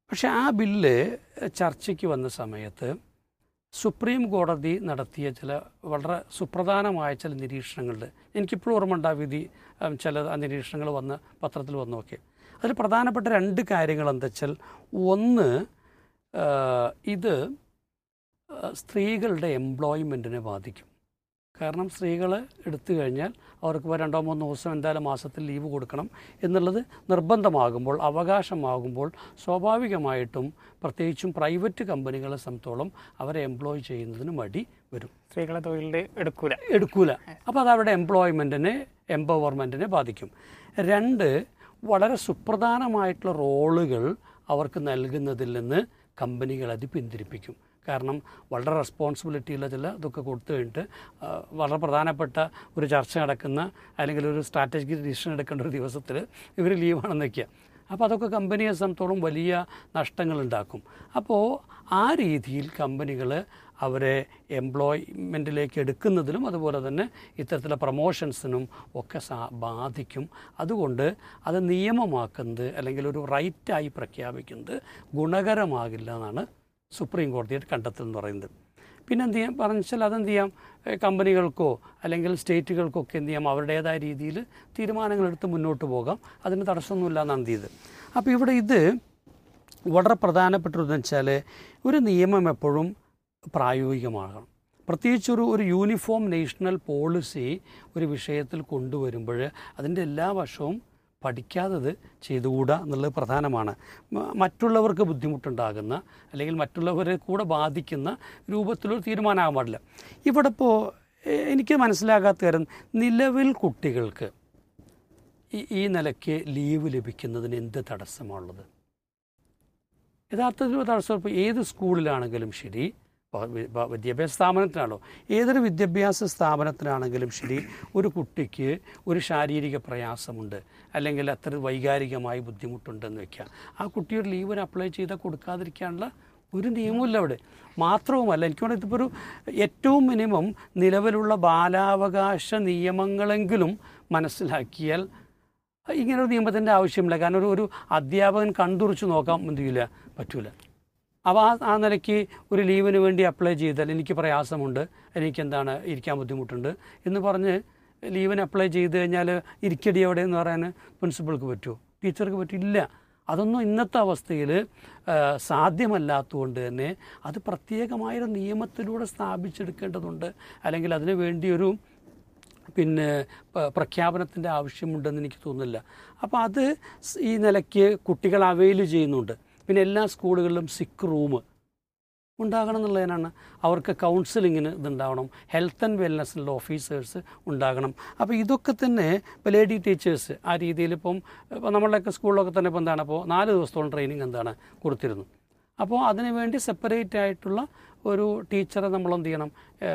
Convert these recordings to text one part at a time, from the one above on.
പക്ഷേ ആ ബില്ല് ചർച്ചയ്ക്ക് വന്ന സമയത്ത് സുപ്രീം കോടതി നടത്തിയ ചില വളരെ സുപ്രധാനമായ ചില നിരീക്ഷണങ്ങളുണ്ട്. എനിക്കിപ്പോഴും ഓർമ്മ ഉണ്ട് ആ വിധി, ചില ആ നിരീക്ഷണങ്ങൾ വന്ന് പത്രത്തിൽ വന്നൊക്കെ. അതിൽ പ്രധാനപ്പെട്ട 2 കാര്യങ്ങൾ എന്താ വെച്ചാൽ, ഒന്ന്, ഇത് സ്ത്രീകളുടെ എംപ്ലോയ്മെൻറ്റിനെ ബാധിക്കും. കാരണം സ്ത്രീകൾ എടുത്തു കഴിഞ്ഞാൽ അവർക്ക് 2-3 ദിവസം എന്തായാലും മാസത്തിൽ ലീവ് കൊടുക്കണം എന്നുള്ളത് നിർബന്ധമാകുമ്പോൾ, അവകാശമാകുമ്പോൾ, സ്വാഭാവികമായിട്ടും പ്രത്യേകിച്ചും പ്രൈവറ്റ് കമ്പനികളെ സംബന്ധിച്ചോളം അവരെ എംപ്ലോയ് ചെയ്യുന്നതിന് മടി വരും. സ്ത്രീകളെ തൊഴിലിൽ എടുക്കൂല. അപ്പോൾ അത് അവരുടെ എംപവർമെൻറ്റിനെ ബാധിക്കും. 2, വളരെ സുപ്രധാനമായിട്ടുള്ള റോളുകൾ അവർക്ക് നൽകുന്നതിൽ നിന്ന് കമ്പനികൾ അത് പിന്തിരിപ്പിക്കും. കാരണം വളരെ റെസ്പോൺസിബിലിറ്റിയുള്ള ചില ഇതൊക്കെ കൊടുത്തു കഴിഞ്ഞിട്ട് വളരെ പ്രധാനപ്പെട്ട ഒരു ചർച്ച നടക്കുന്ന അല്ലെങ്കിൽ ഒരു സ്ട്രാറ്റജിക് ഡിസിഷൻ എടുക്കേണ്ട ഒരു ദിവസത്തിൽ ഇവർ ലീവാണെന്ന് വയ്ക്കുക. അപ്പോൾ അതൊക്കെ കമ്പനിയെ സംബന്ധിച്ചോളം വലിയ നഷ്ടങ്ങളുണ്ടാക്കും. അപ്പോൾ ആ രീതിയിൽ കമ്പനികൾ അവരെ എംപ്ലോയ്മെൻറ്റിലേക്ക് എടുക്കുന്നതിലും അതുപോലെ തന്നെ ഇത്തരത്തിലുള്ള പ്രൊമോഷൻസിനും ഒക്കെ ബാധിക്കും. അതുകൊണ്ട് അത് നിയമമാക്കുന്നത് അല്ലെങ്കിൽ ഒരു റൈറ്റായി പ്രഖ്യാപിക്കുന്നത് ഗുണകരമാകില്ല എന്നാണ് സുപ്രീം കോടതിയുടെ കണ്ടെത്തൽ എന്ന് പറയുന്നത്. പിന്നെ എന്ത് ചെയ്യാം പറഞ്ഞാൽ, അതെന്ത് ചെയ്യാം, കമ്പനികൾക്കോ അല്ലെങ്കിൽ സ്റ്റേറ്റുകൾക്കൊക്കെ എന്ത് ചെയ്യാം അവരുടേതായ രീതിയിൽ തീരുമാനങ്ങളെടുത്ത് മുന്നോട്ട് പോകാം. അതിന് തടസ്സമൊന്നുമില്ല എന്നാണ് എന്ത് ചെയ്ത്. അപ്പോൾ ഇവിടെ ഇത് വളരെ പ്രധാനപ്പെട്ടതെന്ന് വെച്ചാൽ, ഒരു നിയമം എപ്പോഴും പ്രായോഗികമാകണം. പ്രത്യേകിച്ച് ഒരു യൂണിഫോം നേഷണൽ പോളിസി ഒരു വിഷയത്തിൽ കൊണ്ടുവരുമ്പോൾ അതിൻ്റെ എല്ലാ വശവും പഠിക്കാത്തത് ചെയ്തുകൂടാ എന്നുള്ളത് പ്രധാനമാണ്. മറ്റുള്ളവർക്ക് ബുദ്ധിമുട്ടുണ്ടാകുന്ന അല്ലെങ്കിൽ മറ്റുള്ളവരെ കൂടെ ബാധിക്കുന്ന രൂപത്തിലൊരു തീരുമാനമാകാൻ പാടില്ല. ഇവിടെ ഇപ്പോൾ എനിക്ക് മനസ്സിലാകാത്ത കാര്യം, നിലവിൽ കുട്ടികൾക്ക് ഈ നിലയ്ക്ക് ലീവ് ലഭിക്കുന്നതിന് എന്ത് തടസ്സമാണുള്ളത്? യഥാർത്ഥത്തിൽ തടസ്സം ഇപ്പോൾ ഏത് സ്കൂളിലാണെങ്കിലും ശരി, വിദ്യാഭ്യാസ സ്ഥാപനത്തിനാണോ, ഏതൊരു വിദ്യാഭ്യാസ സ്ഥാപനത്തിനാണെങ്കിലും ശരി, ഒരു കുട്ടിക്ക് ഒരു ശാരീരിക പ്രയാസമുണ്ട് അല്ലെങ്കിൽ അത്ര വൈകാരികമായി ബുദ്ധിമുട്ടുണ്ടെന്ന് വയ്ക്കുക, ആ കുട്ടിയുടെ ലീവിന് അപ്ലൈ ചെയ്താൽ കൊടുക്കാതിരിക്കാനുള്ള ഒരു നിയമമില്ല അവിടെ. മാത്രവുമല്ല, എനിക്ക് തോന്നുന്നത് ഇതിപ്പോൾ ഒരു ഏറ്റവും മിനിമം നിലവിലുള്ള ബാലാവകാശ നിയമങ്ങളെങ്കിലും മനസ്സിലാക്കിയാൽ ഇങ്ങനൊരു നിയമത്തിൻ്റെ ആവശ്യമില്ല. കാരണം ഒരു അധ്യാപകൻ കണ്ടുറിച്ച് നോക്കാൻ എന്തില്ല പറ്റൂല. അപ്പോൾ ആ നിലയ്ക്ക് ഒരു ലീവിന് വേണ്ടി അപ്ലൈ ചെയ്താൽ എനിക്ക് പ്രയാസമുണ്ട്, എനിക്കെന്താണ് ഇരിക്കാൻ ബുദ്ധിമുട്ടുണ്ട് എന്ന് പറഞ്ഞ് ലീവിന് അപ്ലൈ ചെയ്ത് കഴിഞ്ഞാൽ ഇരിക്കടി എവിടെ എന്ന് പറയാൻ പ്രിൻസിപ്പൾക്ക് പറ്റുമോ, ടീച്ചർക്ക് പറ്റില്ല. അതൊന്നും ഇന്നത്തെ അവസ്ഥയിൽ സാധ്യമല്ലാത്തതുകൊണ്ട് തന്നെ അത് പ്രത്യേകമായൊരു നിയമത്തിലൂടെ സ്ഥാപിച്ചെടുക്കേണ്ടതുണ്ട്. അല്ലെങ്കിൽ അതിനു വേണ്ടിയൊരു പ്രഖ്യാപനത്തിൻ്റെ ആവശ്യമുണ്ടെന്ന് എനിക്ക് തോന്നുന്നില്ല. അപ്പോൾ അത് ഈ നിലയ്ക്ക് കുട്ടികൾ അവെയിൽ ചെയ്യുന്നുണ്ട്. പിന്നെ എല്ലാ സ്കൂളുകളിലും സിക്ക് റൂം ഉണ്ടാകണം എന്നുള്ളതിനാണ്. അവർക്ക് കൗൺസിലിങ്ങിന് ഇതുണ്ടാവണം, ഹെൽത്ത് ആൻഡ് വെൽനെസ്സിലുള്ള ഓഫീസേഴ്സ് ഉണ്ടാകണം. അപ്പോൾ ഇതൊക്കെ തന്നെ ഇപ്പോൾ ലേഡി ടീച്ചേഴ്സ് ആ രീതിയിൽ ഇപ്പം നമ്മളുടെയൊക്കെ സ്കൂളിലൊക്കെ തന്നെ ഇപ്പോൾ എന്താണ്, അപ്പോൾ 4 ദിവസത്തോളം ട്രെയിനിങ് എന്താണ് കൊടുത്തിരുന്നു. അപ്പോൾ അതിന് വേണ്ടി സെപ്പറേറ്റ് ആയിട്ടുള്ള ഒരു ടീച്ചറെ നമ്മൾ എന്ത് ചെയ്യണം,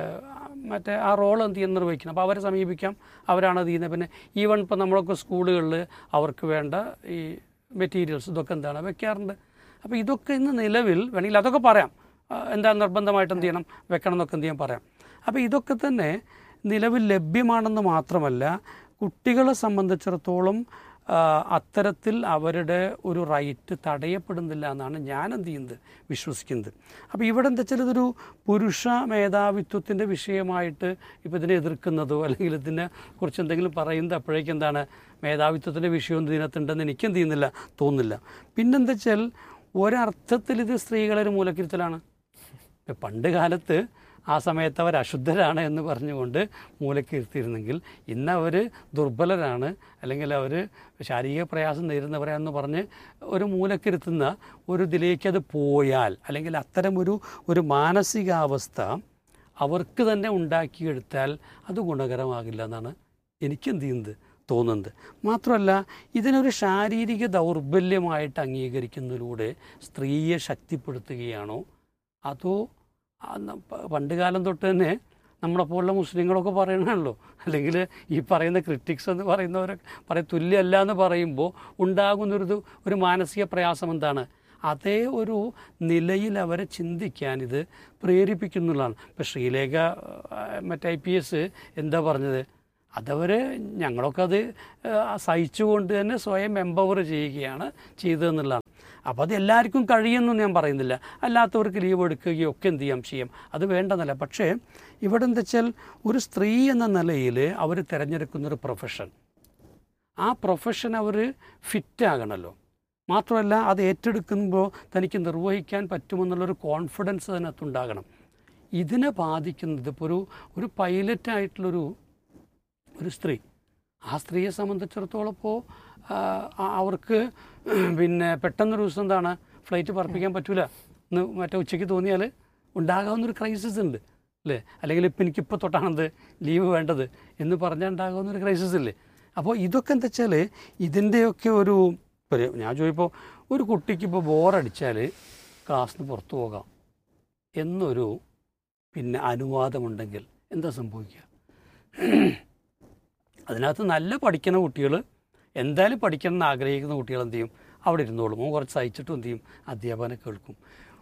മറ്റേ ആ റോൾ എന്ത് ചെയ്യുന്ന നിർവഹിക്കണം. അപ്പോൾ അവരെ സമീപിക്കാം, അവരാണ് അത് ചെയ്യുന്നത്. പിന്നെ ഈവൻ ഇപ്പോൾ നമ്മളൊക്കെ സ്കൂളുകളിൽ അവർക്ക് വേണ്ട ഈ മെറ്റീരിയൽസ് ഇതൊക്കെ എന്താണ് വെക്കാറുണ്ട്. അപ്പോൾ ഇതൊക്കെ ഇന്ന് നിലവിൽ വേണമെങ്കിൽ അതൊക്കെ പറയാം, എന്താ നിർബന്ധമായിട്ട് എന്ത് ചെയ്യണം വെക്കണം എന്നൊക്കെ എന്ത് ചെയ്യാൻ പറയാം. അപ്പോൾ ഇതൊക്കെ തന്നെ നിലവിൽ ലഭ്യമാണെന്ന് മാത്രമല്ല, കുട്ടികളെ സംബന്ധിച്ചിടത്തോളം അത്തരത്തിൽ അവരുടെ ഒരു റൈറ്റ് തടയപ്പെടുന്നില്ല എന്നാണ് ഞാൻ എന്ത് ചെയ്യുന്നത് വിശ്വസിക്കുന്നത്. അപ്പോൾ ഇവിടെ എന്താ വെച്ചാൽ ഇതൊരു പുരുഷ മേധാവിത്വത്തിൻ്റെ വിഷയമായിട്ട് ഇപ്പോൾ ഇതിനെ എതിർക്കുന്നതോ അല്ലെങ്കിൽ ഇതിനെ കുറിച്ച് എന്തെങ്കിലും പറയുന്നത് അപ്പോഴേക്കും എന്താണ് മേധാവിത്വത്തിൻ്റെ വിഷയം ഇതിനകത്തുണ്ടെന്ന് എനിക്കെന്ത് ചെയ്യുന്നില്ല തോന്നുന്നില്ല. പിന്നെന്താ വെച്ചാൽ ഒരർത്ഥത്തിൽ ഇത് സ്ത്രീകളൊരു മൂലക്കിരുത്തലാണ്. പണ്ട് കാലത്ത് ആ സമയത്ത് അവർ അശുദ്ധരാണ് എന്ന് പറഞ്ഞുകൊണ്ട് മൂലക്കിരുത്തിയിരുന്നെങ്കിൽ ഇന്ന് അവർ ദുർബലരാണ് അല്ലെങ്കിൽ അവർ ശാരീരിക പ്രയാസം നേരിടുന്നവരാണെന്ന് പറഞ്ഞ് ഒരു മൂലക്കിരുത്തുന്ന ഒരു ഇതിലേക്ക് അത് പോയാൽ, അല്ലെങ്കിൽ അത്തരം ഒരു മാനസികാവസ്ഥ അവർക്ക് തന്നെ ഉണ്ടാക്കിയെടുത്താൽ അത് ഗുണകരമാകില്ല എന്നാണ് എനിക്കെന്ത് ചെയ്യുന്നത് തോന്നുന്നത്. മാത്രമല്ല, ഇതിനൊരു ശാരീരിക ദൗർബല്യമായിട്ട് അംഗീകരിക്കുന്നതിലൂടെ സ്ത്രീയെ ശക്തിപ്പെടുത്തുകയാണോ, അതോ പണ്ട് കാലം തൊട്ട് തന്നെ നമ്മളെപ്പോലുള്ള മുസ്ലിങ്ങളൊക്കെ പറയണമല്ലോ, അല്ലെങ്കിൽ ഈ പറയുന്ന ക്രിറ്റിക്സ് എന്ന് പറയുന്നവരൊക്കെ തുല്യമല്ല എന്ന് പറയുമ്പോൾ ഉണ്ടാകുന്നൊരു മാനസിക പ്രയാസം എന്താണ്, അതേ ഒരു നിലയിൽ അവരെ ചിന്തിക്കാൻ ഇത് പ്രേരിപ്പിക്കുന്നുള്ളതാണ്. ഇപ്പോൾ ശ്രീലേഖ മറ്റേ IPS എന്താ പറഞ്ഞത്, അതവർ ഞങ്ങളൊക്കെ അത് സഹിച്ചുകൊണ്ട് തന്നെ സ്വയം എംപവർ ചെയ്യുകയാണ് ചെയ്തതെന്നുള്ളതാണ്. അപ്പോൾ അത് എല്ലാവർക്കും കഴിയുമെന്ന് ഞാൻ പറയുന്നില്ല. അല്ലാത്തവർക്ക് ലീവ് എടുക്കുകയോ ഒക്കെ എന്ത് ചെയ്യാം. അത് വേണ്ടെന്നല്ല. പക്ഷേ ഇവിടെ എന്താ വെച്ചാൽ ഒരു സ്ത്രീ എന്ന നിലയിൽ അവർ തിരഞ്ഞെടുക്കുന്നൊരു പ്രൊഫഷൻ, ആ പ്രൊഫഷൻ അവർ ഫിറ്റാകണമല്ലോ. മാത്രമല്ല അത് ഏറ്റെടുക്കുമ്പോൾ തനിക്ക് നിർവഹിക്കാൻ പറ്റുമെന്നുള്ളൊരു കോൺഫിഡൻസ് അതിനകത്തുണ്ടാകണം. ഇതിനെ ബാധിക്കുന്നത് ഇപ്പോൾ ഒരു പൈലറ്റായിട്ടുള്ളൊരു സ്ത്രീ, ആ സ്ത്രീയെ സംബന്ധിച്ചിടത്തോളം ഇപ്പോൾ അവർക്ക് പിന്നെ പെട്ടെന്നൊരു ദിവസം എന്താണ് ഫ്ലൈറ്റ് പറപ്പിക്കാൻ പറ്റില്ല എന്ന് മറ്റേ ഉച്ചയ്ക്ക് തോന്നിയാൽ ഉണ്ടാകാവുന്നൊരു ക്രൈസിസ് ഉണ്ട് അല്ലേ? അല്ലെങ്കിൽ ഇപ്പം എനിക്കിപ്പോൾ തൊട്ടാണത് ലീവ് വേണ്ടത് എന്ന് പറഞ്ഞാൽ ഉണ്ടാകാവുന്നൊരു ക്രൈസിസ് ഇല്ലേ? അപ്പോൾ ഇതൊക്കെ എന്താ വെച്ചാൽ ഇതിൻ്റെയൊക്കെ ഒരു ഞാൻ ചോദിപ്പോൾ ഒരു കുട്ടിക്ക് ഇപ്പോൾ ബോറടിച്ചാൽ ക്ലാസ്സിന് പുറത്തു പോകാം എന്നൊരു പിന്നെ അനുവാദമുണ്ടെങ്കിൽ എന്താ സംഭവിക്കുക? അതിനകത്ത് നല്ല പഠിക്കുന്ന കുട്ടികൾ, എന്തായാലും പഠിക്കണം എന്ന് ആഗ്രഹിക്കുന്ന കുട്ടികൾ എന്ത് ചെയ്യും? അവിടെ ഇരുന്നോളും. കുറച്ച് സഹിച്ചിട്ടും എന്ത് ചെയ്യും? അധ്യാപനം കേൾക്കും.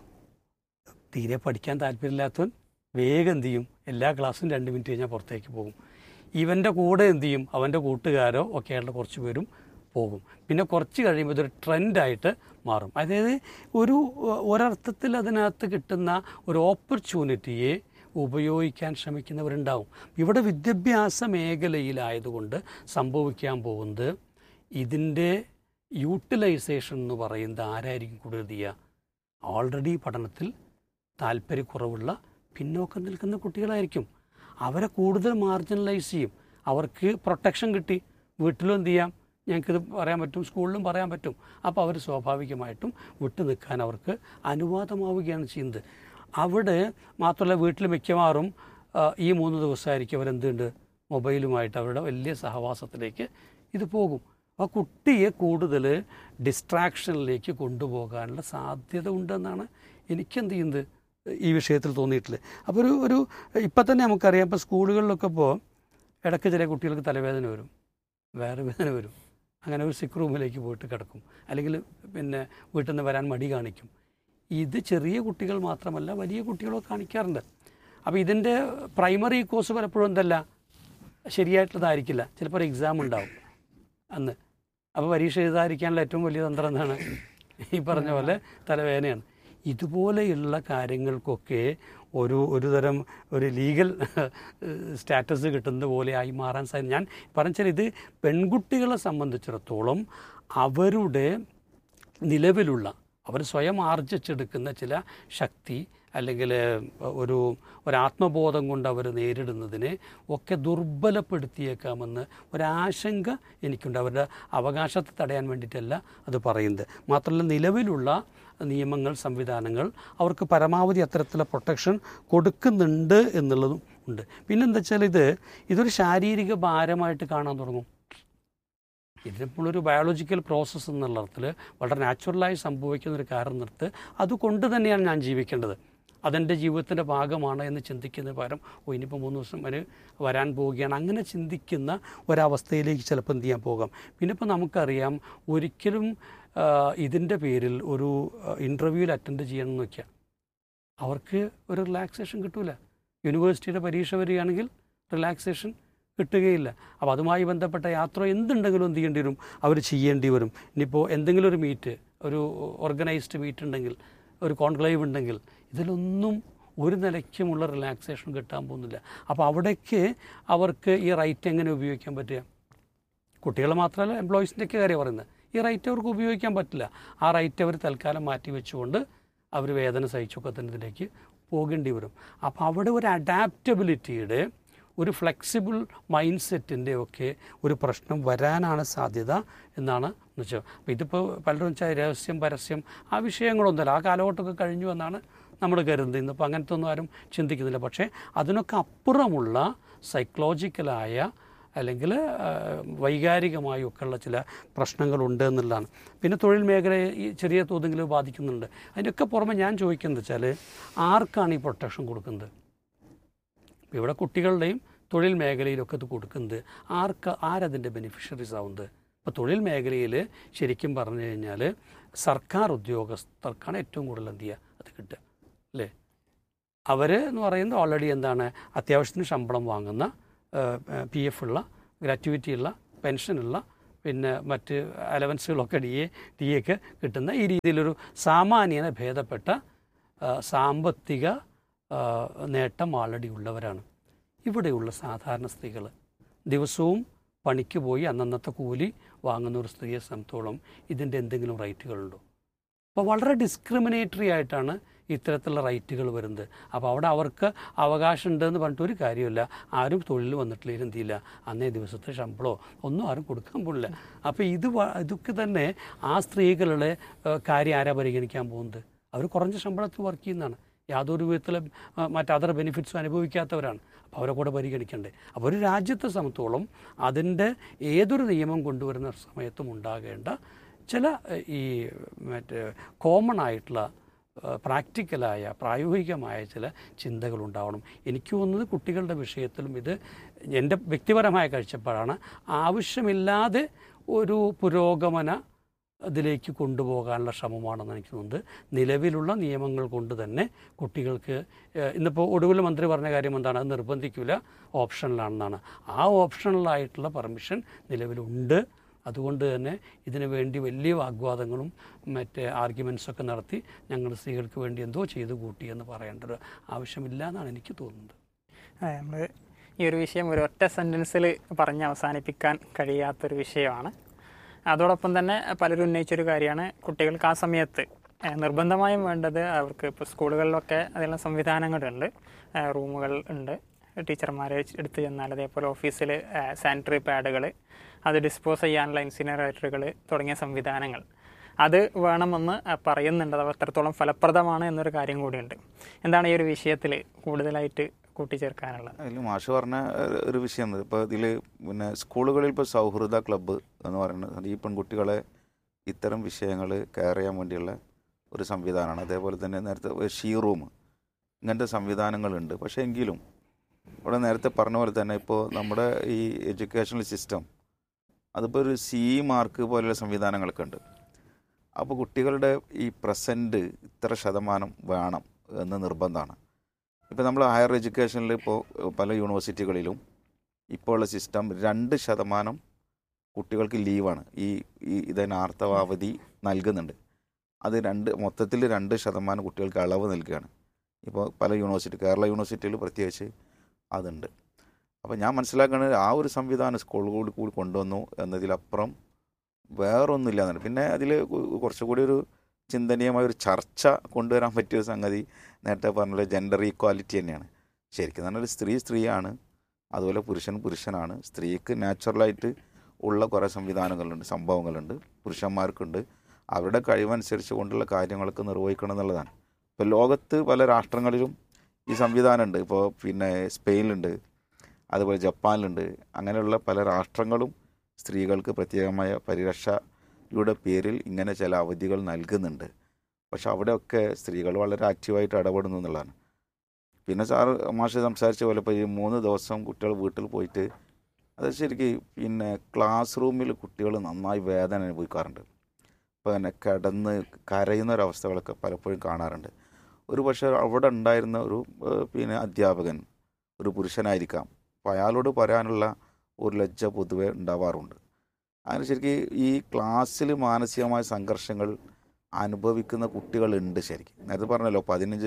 തീരെ പഠിക്കാൻ താല്പര്യമില്ലാത്തവൻ വേഗം എന്ത് ചെയ്യും? എല്ലാ ക്ലാസ്സും 2 മിനിറ്റ് കഴിഞ്ഞാൽ പുറത്തേക്ക് പോകും. ഇവൻ്റെ കൂടെ എന്ത് ചെയ്യും? അവൻ്റെ കൂട്ടുകാരോ ഒക്കെ ആയിട്ടുള്ള കുറച്ച് പേരും പോകും. പിന്നെ കുറച്ച് കഴിയുമ്പോൾ ഇതൊരു ട്രെൻഡായിട്ട് മാറും. അതായത് ഒരർത്ഥത്തിൽ അതിനകത്ത് കിട്ടുന്ന ഒരു ഓപ്പർച്യൂണിറ്റിയെ ഉപയോഗിക്കാൻ ശ്രമിക്കുന്നവരുണ്ടാവും. ഇവിടെ വിദ്യാഭ്യാസ മേഖലയിലായതുകൊണ്ട് സംഭവിക്കാൻ പോകുന്നത് ഇതിൻ്റെ യൂട്ടിലൈസേഷൻ എന്ന് പറയുന്നത് ആരായിരിക്കും കൂടുതൽ ചെയ്യുക? ഓൾറെഡി പഠനത്തിൽ താല്പര്യക്കുറവുള്ള പിന്നോക്കം നിൽക്കുന്ന കുട്ടികളായിരിക്കും. അവരെ കൂടുതൽ മാർജിനലൈസ് ചെയ്യും. അവർക്ക് പ്രൊട്ടക്ഷൻ കിട്ടി. വീട്ടിലും എന്ത് ചെയ്യാം? ഞങ്ങൾക്കിത് പറയാൻ പറ്റും, സ്കൂളിലും പറയാൻ പറ്റും. അപ്പോൾ അവർ സ്വാഭാവികമായിട്ടും വിട്ടു നിൽക്കാൻ അവർക്ക് അനുവാദമാവുകയാണ് ചെയ്യുന്നത്. അവിടെ മാത്രമല്ല, വീട്ടിൽ മിക്കവാറും ഈ 3 ദിവസമായിരിക്കും അവരെന്തുണ്ട്? മൊബൈലുമായിട്ട് അവരുടെ വലിയ സഹവാസത്തിലേക്ക് ഇത് പോകും. ആ കുട്ടിയെ കൂടുതൽ ഡിസ്ട്രാക്ഷനിലേക്ക് കൊണ്ടുപോകാനുള്ള സാധ്യത ഉണ്ടെന്നാണ് എനിക്കെന്ത് ചെയ്യുന്നത് ഈ വിഷയത്തിൽ തോന്നിയിട്ടുള്ളത്. അപ്പോൾ ഇപ്പം തന്നെ നമുക്കറിയാം, ഇപ്പോൾ സ്കൂളുകളിലൊക്കെ ഇപ്പോൾ ഇടയ്ക്ക് ചില കുട്ടികൾക്ക് തലവേദന വരും, വേറെ വേദന വരും. അങ്ങനെ ഒരു സിക്ക് റൂമിലേക്ക് പോയിട്ട് കിടക്കും, അല്ലെങ്കിൽ പിന്നെ വീട്ടിൽ നിന്ന് വരാൻ മടി കാണിക്കും. ഇത് ചെറിയ കുട്ടികൾ മാത്രമല്ല, വലിയ കുട്ടികളൊക്കെ കാണിക്കാറുണ്ട്. അപ്പോൾ ഇതിൻ്റെ പ്രൈമറി കോഴ്സ് പലപ്പോഴും എന്തല്ല ശരിയായിട്ടുള്ളതായിരിക്കില്ല. ചിലപ്പോൾ ഒരു എക്സാം ഉണ്ടാവും അന്ന്. അപ്പോൾ പരീക്ഷ എഴുതാതിരിക്കാനുള്ള ഏറ്റവും വലിയ തന്ത്രം എന്താണ്? ഈ പറഞ്ഞ പോലെ തലവേദനയാണ്. ഇതുപോലെയുള്ള കാര്യങ്ങൾക്കൊക്കെ ഒരു തരം ഒരു ലീഗൽ സ്റ്റാറ്റസ് കിട്ടുന്നത് പോലെ ആയി മാറാൻ സാധ്യത. ഞാൻ പറഞ്ഞാൽ ഇത് പെൺകുട്ടികളെ സംബന്ധിച്ചിടത്തോളം അവരുടെ നിലവിലുള്ള അവർ സ്വയം ആർജിച്ചെടുക്കുന്ന ചില ശക്തി അല്ലെങ്കിൽ ഒരാത്മബോധം കൊണ്ട് അവർ നേരിടുന്നതിനെ ഒക്കെ ദുർബലപ്പെടുത്തിയേക്കാമെന്ന് ഒരാശങ്ക എനിക്കുണ്ട്. അവരുടെ അവകാശത്തെ തടയാൻ വേണ്ടിയിട്ടല്ല അത് പറയുന്നത്. മാത്രമല്ല, നിലവിലുള്ള നിയമങ്ങൾ, സംവിധാനങ്ങൾ അവർക്ക് പരമാവധി അത്തരത്തിലുള്ള പ്രൊട്ടക്ഷൻ കൊടുക്കുന്നുണ്ട് എന്നുള്ളതും ഉണ്ട്. പിന്നെന്താ വെച്ചാൽ ഇതൊരു ശാരീരിക ഭാരമായിട്ട് കാണാൻ തുടങ്ങും. ഇതിനിപ്പോഴൊരു ബയോളജിക്കൽ പ്രോസസ്സ് എന്നുള്ള അർത്ഥത്തിൽ വളരെ നാച്ചുറലായി സംഭവിക്കുന്നൊരു കാര്യം നിർത്ത് അതുകൊണ്ട് തന്നെയാണ് ഞാൻ ജീവിക്കേണ്ടത്, അതെൻ്റെ ജീവിതത്തിൻ്റെ ഭാഗമാണ് എന്ന് ചിന്തിക്കുന്നതിന് പകരം ഇനിയിപ്പോൾ 3 ദിവസം വരെ വരാൻ പോവുകയാണ്, അങ്ങനെ ചിന്തിക്കുന്ന ഒരവസ്ഥയിലേക്ക് ചിലപ്പോൾ എന്ത് ചെയ്യാൻ പോകാം. പിന്നെ ഇപ്പോൾ നമുക്കറിയാം, ഒരിക്കലും ഇതിൻ്റെ പേരിൽ ഒരു ഇൻ്റർവ്യൂവിൽ അറ്റൻഡ് ചെയ്യണമെന്ന് വയ്ക്കുക, അവർക്ക് ഒരു റിലാക്സേഷൻ കിട്ടില്ല. യൂണിവേഴ്സിറ്റിയുടെ പരീക്ഷ വരികയാണെങ്കിൽ റിലാക്സേഷൻ കിട്ടുകയില്ല. അപ്പോൾ അതുമായി ബന്ധപ്പെട്ട യാത്ര എന്തുണ്ടെങ്കിലും എന്ത് ചെയ്യേണ്ടി വരും? അവർ ചെയ്യേണ്ടി വരും. ഇനിയിപ്പോൾ എന്തെങ്കിലും ഒരു മീറ്റ്, ഒരു ഓർഗനൈസ്ഡ് മീറ്റ് ഉണ്ടെങ്കിൽ, ഒരു കോൺക്ലേവ് ഉണ്ടെങ്കിൽ, ഇതിലൊന്നും ഒരു നിലയ്ക്കുമുള്ള റിലാക്സേഷൻ കിട്ടാൻ പോകുന്നില്ല. അപ്പോൾ അവിടേക്ക് അവർക്ക് ഈ റൈറ്റ് എങ്ങനെ ഉപയോഗിക്കാൻ പറ്റുക? കുട്ടികൾ മാത്രമല്ല, എംപ്ലോയീസിൻ്റെയൊക്കെ കാര്യം പറയുന്നത്, ഈ റൈറ്റ് അവർക്ക് ഉപയോഗിക്കാൻ പറ്റില്ല. ആ റൈറ്റ് അവർ തൽക്കാലം മാറ്റി വെച്ചുകൊണ്ട് അവർ വേദന സഹിച്ചൊക്കെ തന്നെ ഇതിലേക്ക് പോകേണ്ടി വരും. അപ്പോൾ അവിടെ ഒരു അഡാപ്റ്റബിലിറ്റിയുടെ, ഒരു ഫ്ലെക്സിബിൾ മൈൻഡ് സെറ്റിൻ്റെ ഒക്കെ ഒരു പ്രശ്നം വരാനാണ് സാധ്യത എന്നാണ് വെച്ചാൽ. അപ്പോൾ ഇതിപ്പോൾ പലരും വെച്ചാൽ രഹസ്യം, പരസ്യം, ആ വിഷയങ്ങളൊന്നുമല്ല, ആ കാലഘട്ടമൊക്കെ കഴിഞ്ഞു എന്നാണ് നമ്മൾ കരുതുന്നത്. ഇന്നിപ്പോൾ അങ്ങനത്തെ ഒന്നും ആരും ചിന്തിക്കുന്നില്ല. പക്ഷേ അതിനൊക്കെ അപ്പുറമുള്ള സൈക്കോളജിക്കലായ അല്ലെങ്കിൽ വൈകാരികമായും ഒക്കെയുള്ള ചില പ്രശ്നങ്ങളുണ്ട് എന്നുള്ളതാണ്. പിന്നെ തൊഴിൽ മേഖലയെ ഈ ചെറിയ തോതിൽ ബാധിക്കുന്നുണ്ട്. അതിൻ്റെയൊക്കെ പുറമെ ഞാൻ ചോദിക്കുന്നത് വെച്ചാൽ, ആർക്കാണ് ഈ പ്രൊട്ടക്ഷൻ കൊടുക്കുന്നത്? ഇവിടെ കുട്ടികളുടെയും തൊഴിൽ മേഖലയിലൊക്കെ ഇത് കൊടുക്കുന്നത് ആരതിൻ്റെ ബെനിഫിഷ്യറീസ് ആവുന്നത്? ഇപ്പോൾ തൊഴിൽ മേഖലയിൽ ശരിക്കും പറഞ്ഞു കഴിഞ്ഞാൽ സർക്കാർ ഉദ്യോഗസ്ഥർക്കാണ് ഏറ്റവും കൂടുതൽ എന്ത് ചെയ്യുക അത് കിട്ടുക, അല്ലേ? അവർ എന്ന് പറയുന്നത് ഓൾറെഡി എന്താണ്, അത്യാവശ്യത്തിന് ശമ്പളം വാങ്ങുന്ന, PF ഉള്ള, ഗ്രാറ്റുവിറ്റി ഉള്ള, പെൻഷനുള്ള, പിന്നെ മറ്റ് അലവൻസുകളൊക്കെ ഡി എക്ക് കിട്ടുന്ന ഈ രീതിയിലൊരു സാമാന്യന ഭേദപ്പെട്ട സാമ്പത്തിക നേട്ടം ആൾറെഡി ഉള്ളവരാണ്. ഇവിടെയുള്ള സാധാരണ സ്ത്രീകൾ ദിവസവും പണിക്ക് പോയി അന്നന്നത്തെ കൂലി വാങ്ങുന്ന ഒരു സ്ത്രീയെ സംബന്ധിച്ചോളം ഇതിൻ്റെ എന്തെങ്കിലും റൈറ്റുകളുണ്ടോ? അപ്പോൾ വളരെ ഡിസ്ക്രിമിനേറ്ററി ആയിട്ടാണ് ഇത്തരത്തിലുള്ള റൈറ്റുകൾ വരുന്നത്. അപ്പോൾ അവിടെ അവർക്ക് അവകാശം ഉണ്ടെന്ന് പറഞ്ഞിട്ട് ഒരു കാര്യമില്ല. ആരും തൊഴിൽ വന്നിട്ടില്ല, എന്ത് ചെയ്യില്ല, അന്നേ ദിവസത്തെ ശമ്പളമോ ഒന്നും ആരും കൊടുക്കാൻ പോകില്ല. അപ്പോൾ ഇതൊക്കെ തന്നെ ആ സ്ത്രീകളുടെ കാര്യം ആരാ പരിഗണിക്കാൻ പോകുന്നത്? അവർ കുറഞ്ഞ ശമ്പളത്തിൽ വർക്ക് ചെയ്യുന്നതാണ്, യാതൊരു വിധത്തിലും മറ്റതർ ബെനിഫിറ്റ്സും അനുഭവിക്കാത്തവരാണ്. അപ്പോൾ അവരെ കൂടെ പരിഗണിക്കണ്ടേ? അപ്പോൾ ഒരു രാജ്യത്തെ സംബന്ധിച്ചോളം അതിൻ്റെ ഏതൊരു നിയമം കൊണ്ടുവരുന്ന സമയത്തും ഉണ്ടാകേണ്ട ചില ഈ കോമൺ ആയിട്ടുള്ള പ്രാക്ടിക്കലായ പ്രായോഗികമായ ചില ചിന്തകളുണ്ടാവണം. എനിക്ക് തോന്നുന്നത് കുട്ടികളുടെ വിഷയത്തിലും ഇത് എൻ്റെ വ്യക്തിപരമായ കാഴ്ചപ്പാടാണ്. ആവശ്യമില്ലാതെ ഒരു പുരോഗമന അതിലേക്ക് കൊണ്ടുപോകാനുള്ള ശ്രമമാണെന്ന് എനിക്ക് തോന്നുന്നത്. നിലവിലുള്ള നിയമങ്ങൾ കൊണ്ട് തന്നെ കുട്ടികൾക്ക് ഇന്നിപ്പോൾ ഒടുവിൽ മന്ത്രി പറഞ്ഞ കാര്യം എന്താണ്? അത് നിർബന്ധിക്കില്ല, ഓപ്ഷനിലാണെന്നാണ്. ആ ഓപ്ഷണലായിട്ടുള്ള പെർമിഷൻ നിലവിലുണ്ട്. അതുകൊണ്ട് തന്നെ ഇതിനു വേണ്ടി വലിയ വാഗ്വാദങ്ങളും മറ്റേ ആർഗ്യുമെൻറ്റ്സൊക്കെ നടത്തി ഞങ്ങൾ സ്ത്രീകൾക്ക് വേണ്ടി എന്തോ ചെയ്തു കൂട്ടി എന്ന് പറയേണ്ട ഒരു ആവശ്യമില്ല എന്നാണ് എനിക്ക് തോന്നുന്നത്. നമ്മൾ ഈ ഒരു വിഷയം ഒരു ഒറ്റ സെൻറ്റൻസിൽ പറഞ്ഞ് അവസാനിപ്പിക്കാൻ കഴിയാത്തൊരു വിഷയമാണ്. അതോടൊപ്പം തന്നെ പലരും ഉന്നയിച്ചൊരു കാര്യമാണ് കുട്ടികൾക്ക് ആ സമയത്ത് നിർബന്ധമായും വേണ്ടത്. അവർക്ക് ഇപ്പോൾ സ്കൂളുകളിലൊക്കെ അതിനുള്ള സംവിധാനങ്ങളുണ്ട്, റൂമുകൾ ഉണ്ട്, ടീച്ചർമാരെ എടുത്ത് ചെന്നാൽ, അതേപോലെ ഓഫീസിൽ സാനിറ്ററി പാഡുകൾ, അത് ഡിസ്പോസ് ചെയ്യാനുള്ള ഇൻസിനറേറ്ററുകൾ തുടങ്ങിയ സംവിധാനങ്ങൾ അത് വേണമെന്ന് പറയുന്നുണ്ട്. അത് എത്രത്തോളം ഫലപ്രദമാണ് എന്നൊരു കാര്യം കൂടിയുണ്ട്. എന്താണ് ഈ ഒരു വിഷയത്തിൽ കൂടുതലായിട്ട് കൂട്ടിച്ചേർക്കാനുള്ളത്? അതിൽ മാഷ് പറഞ്ഞ ഒരു വിഷയം, ഇപ്പോൾ ഇതിൽ പിന്നെ സ്കൂളുകളിൽ ഇപ്പോൾ സൗഹൃദ ക്ലബ്ബ് എന്ന് പറയുന്നത് ഈ പെൺകുട്ടികളെ ഇത്തരം വിഷയങ്ങൾ കെയർ ചെയ്യാൻ വേണ്ടിയുള്ള ഒരു സംവിധാനമാണ്. അതേപോലെ തന്നെ നേരത്തെ ഷീ റൂം, ഇങ്ങനത്തെ സംവിധാനങ്ങളുണ്ട്. പക്ഷേ എങ്കിലും ഇവിടെ നേരത്തെ പറഞ്ഞ പോലെ തന്നെ ഇപ്പോൾ നമ്മുടെ ഈ എഡ്യൂക്കേഷണൽ സിസ്റ്റം അതിപ്പോൾ ഒരു CE മാർക്ക് പോലെയുള്ള സംവിധാനങ്ങളൊക്കെ ഉണ്ട്. അപ്പോൾ കുട്ടികളുടെ ഈ പ്രസൻറ്റ് ഇത്ര ശതമാനം വേണം എന്ന് നിർബന്ധമാണ്. ഇപ്പോൾ നമ്മൾ ഹയർ എഡ്യൂക്കേഷനിൽ ഇപ്പോൾ പല യൂണിവേഴ്സിറ്റികളിലും ഇപ്പോൾ ഉള്ള സിസ്റ്റം 2% കുട്ടികൾക്ക് ലീവാണ്. ഇതിന് ആർത്തവാവധി നൽകുന്നുണ്ട്. അത് മൊത്തത്തിൽ 2% കുട്ടികൾക്ക് അളവ് നൽകുകയാണ്. ഇപ്പോൾ പല യൂണിവേഴ്സിറ്റി, കേരള യൂണിവേഴ്സിറ്റിയിൽ പ്രത്യേകിച്ച് അതുണ്ട്. അപ്പോൾ ഞാൻ മനസ്സിലാക്കുന്നത് ആ ഒരു സംവിധാനം സ്കൂളുകളിൽ കൂടി കൊണ്ടുവന്നു എന്നതിലപ്പുറം വേറൊന്നുമില്ല എന്നാണ്. പിന്നെ അതിൽ കുറച്ചുകൂടി ഒരു ചിന്തനീയമായ ഒരു ചർച്ച കൊണ്ടുവരാൻ പറ്റിയൊരു സംഗതി നേരത്തെ പറഞ്ഞ ജെൻഡർ ഈക്വാലിറ്റി തന്നെയാണ്. ശരിക്കും പറഞ്ഞാൽ സ്ത്രീയാണ്, അതുപോലെ പുരുഷനാണ്. സ്ത്രീക്ക് നാച്ചുറലായിട്ട് ഉള്ള കുറേ സംവിധാനങ്ങളുണ്ട്, സംഭവങ്ങളുണ്ട്, പുരുഷന്മാർക്കുണ്ട്. അവരുടെ കഴിവനുസരിച്ച് കൊണ്ടുള്ള കാര്യങ്ങളൊക്കെ നിർവഹിക്കണം എന്നുള്ളതാണ്. ഇപ്പോൾ ലോകത്ത് പല രാഷ്ട്രങ്ങളിലും ഈ സംവിധാനമുണ്ട്. ഇപ്പോൾ പിന്നെ സ്പെയിനിലുണ്ട്, അതുപോലെ ജപ്പാനിലുണ്ട്. അങ്ങനെയുള്ള പല രാഷ്ട്രങ്ങളും സ്ത്രീകൾക്ക് പ്രത്യേകമായ പരിരക്ഷയുടെ പേരിൽ ഇങ്ങനെ ചില അവധികൾ നൽകുന്നുണ്ട്. പക്ഷെ അവിടെയൊക്കെ സ്ത്രീകൾ വളരെ ആക്റ്റീവായിട്ട് ഇടപെടുന്നു എന്നുള്ളതാണ്. പിന്നെ മാഷ് സംസാരിച്ച പോലെ ഇപ്പോൾ ഈ 3 ദിവസം കുട്ടികൾ വീട്ടിൽ പോയിട്ട് അത് ശരിക്കും പിന്നെ ക്ലാസ് റൂമിൽ കുട്ടികൾ നന്നായി വേദന അനുഭവിക്കാറുണ്ട്. ഇപ്പോൾ തന്നെ കിടന്ന് കരയുന്ന ഒരവസ്ഥകളൊക്കെ പലപ്പോഴും കാണാറുണ്ട്. ഒരു പക്ഷേ അവിടെ ഉണ്ടായിരുന്ന ഒരു പിന്നെ അധ്യാപകൻ ഒരു പുരുഷനായിരിക്കാം. അപ്പോൾ അയാളോട് പറയാനുള്ള ഒരു ലജ്ജ പൊതുവെ ഉണ്ടാവാറുണ്ട്. അതിന് ശരിക്കും ഈ ക്ലാസ്സിൽ മാനസികമായ സംഘർഷങ്ങൾ അനുഭവിക്കുന്ന കുട്ടികളുണ്ട്. ശരിക്കും നേരത്തെ പറഞ്ഞല്ലോ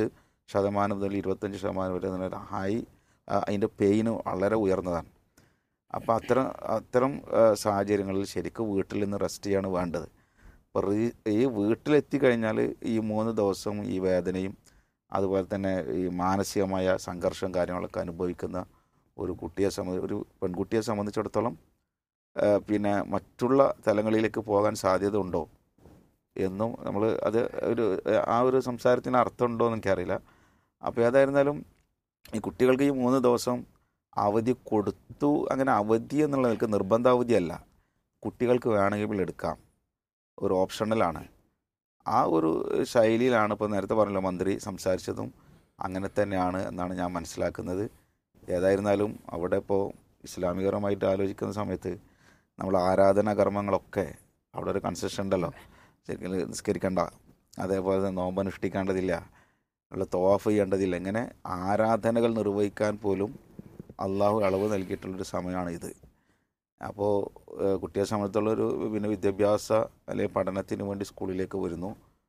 15% മുതൽ 25% വരെ അതിൻ്റെ പെയിന് വളരെ ഉയർന്നതാണ്. അപ്പോൾ അത്തരം സാഹചര്യങ്ങളിൽ ശരിക്കും വീട്ടിൽ നിന്ന് റെസ്റ്റ് ചെയ്യാണ് വേണ്ടത്. അപ്പോൾ ഈ വീട്ടിലെത്തി കഴിഞ്ഞാൽ ഈ 3 ദിവസം ഈ വേദനയും അതുപോലെ തന്നെ ഈ മാനസികമായ സംഘർഷം കാര്യങ്ങളൊക്കെ അനുഭവിക്കുന്ന ഒരു പെൺകുട്ടിയെ സംബന്ധിച്ചിടത്തോളം പിന്നെ മറ്റുള്ള തലങ്ങളിലേക്ക് പോകാൻ സാധ്യത ഉണ്ടോ എന്നും നമ്മൾ ആ ഒരു സംസാരത്തിന് അർത്ഥമുണ്ടോ എന്ന് എനിക്കറിയില്ല. അപ്പോൾ ഏതായിരുന്നാലും ഈ കുട്ടികൾക്ക് ഈ 3 ദിവസം അവധി കൊടുത്തു. അങ്ങനെ അവധി എന്നുള്ള നിലക്ക് നിർബന്ധ അവധിയല്ല, കുട്ടികൾക്ക് വേണമെങ്കിൽ എടുക്കാം, ഒരു ഓപ്ഷണലാണ്. ആ ഒരു ശൈലിയിലാണ് ഇപ്പോൾ നേരത്തെ പറഞ്ഞല്ലോ മന്ത്രി സംസാരിച്ചതും അങ്ങനെ തന്നെയാണ് എന്നാണ് ഞാൻ മനസ്സിലാക്കുന്നത്. ഏതായിരുന്നാലും അവിടെ ഇപ്പോൾ ഇസ്ലാമികപരമായിട്ട് ആലോചിക്കുന്ന സമയത്ത് നമ്മൾ ആരാധനാ കർമ്മങ്ങളൊക്കെ അവിടെ ഒരു കൺസെഷൻ ഉണ്ടല്ലോ. ശരിക്കും നിസ്കരിക്കേണ്ട, അതേപോലെ തന്നെ നോമ്പനുഷ്ഠിക്കേണ്ടതില്ല, ഉള്ള തവാഫ് ചെയ്യേണ്ടതില്ല. ഇങ്ങനെ ആരാധനകൾ നിർവഹിക്കാൻ പോലും അള്ളാഹു അളവ് നൽകിയിട്ടുള്ളൊരു സമയമാണ് ഇത്. അപ്പോൾ കുട്ടിയെ സംബന്ധിച്ചുള്ളൊരു പിന്നെ വിദ്യാഭ്യാസ അല്ലെങ്കിൽ പഠനത്തിന് വേണ്ടി സ്കൂളിലേക്ക് വരുന്നു.